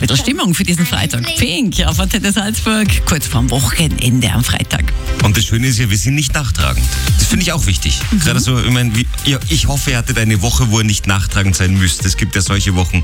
Mit der Stimmung für diesen Freitag. Pink auf Antenne Salzburg, kurz vorm Wochenende am Freitag. Und das Schöne ist ja, wir sind nicht nachtragend. Das finde ich auch wichtig. Gerade so, ich hoffe, ihr hattet eine Woche, wo ihr nicht nachtragend sein müsst. Es gibt ja solche Wochen,